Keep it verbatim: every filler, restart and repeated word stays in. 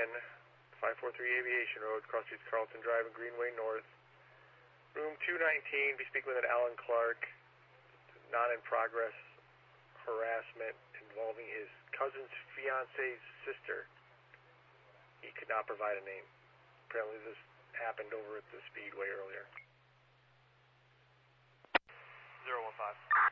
five four three Aviation Road, Cross Streets, Carlton Drive, and Greenway North. Room two nineteen, be speaking with an Alan Clark, not in progress harassment involving his cousin's fiance's sister. He could not provide a name. Apparently this happened over at the Speedway earlier. zero one five.